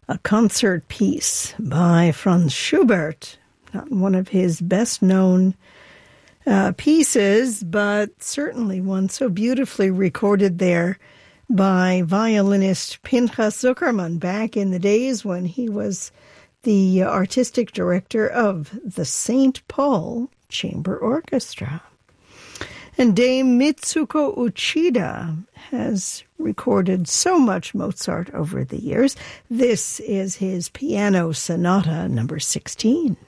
a concert piece by Franz Schubert, not one of his best-known pieces, but certainly one so beautifully recorded there by violinist Pinchas Zuckerman back in the days when he was the artistic director of the St. Paul Chamber Orchestra. And Dame Mitsuko Uchida has recorded so much Mozart over the years. This is his Piano Sonata number 16.